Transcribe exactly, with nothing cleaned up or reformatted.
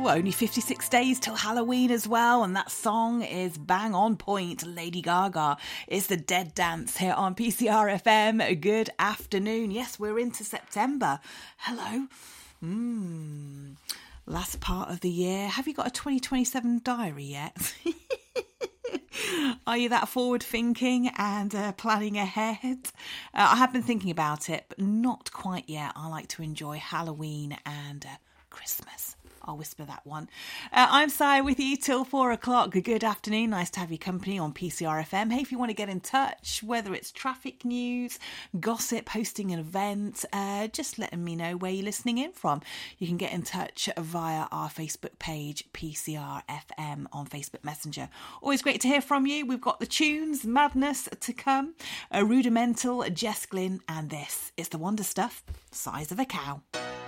only fifty-six days till Halloween as well, and that song is bang on point. Lady Gaga is The Dead Dance here on P C R F M. Good afternoon. Yes, we're into September. Hello. Mmm. Last part of the year. Have you got a twenty twenty-seven diary yet? Are you that forward thinking and uh, planning ahead? Uh, I have been thinking about it, but not quite yet. I like to enjoy Halloween and uh, Christmas. I'll whisper that one. Uh, I'm Si with you till four o'clock. Good afternoon. Nice to have your company on P C R F M. Hey, if you want to get in touch, whether it's traffic news, gossip, hosting an event, uh, just letting me know where you're listening in from. You can get in touch via our Facebook page, P C R F M on Facebook Messenger. Always great to hear from you. We've got the tunes, madness to come, a rudimental, Jess Glynn, and this is the wonder stuff, Size of a Cow.